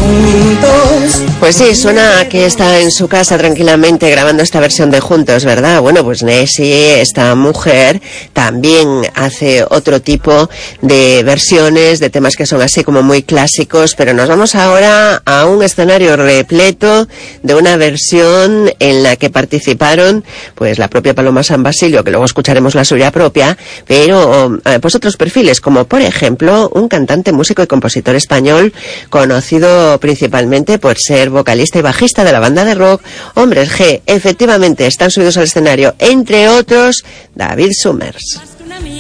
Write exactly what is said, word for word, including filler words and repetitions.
juntos. Pues sí, suena a que está en su casa tranquilamente grabando esta versión de Juntos, ¿verdad? Bueno, pues Nessie, esta mujer, también hace otro tipo de versiones de temas que son así como muy clásicos, pero nos vamos ahora a un escenario repleto de una versión en la que participaron pues la propia Paloma San Basilio, que luego escucharemos la suya propia, pero eh, pues otros perfiles, como por ejemplo un cantante, músico y compositor español conocido principalmente por ser vocalista y bajista de la banda de rock Hombres G. Efectivamente, están subidos al escenario, entre otros, David Summers.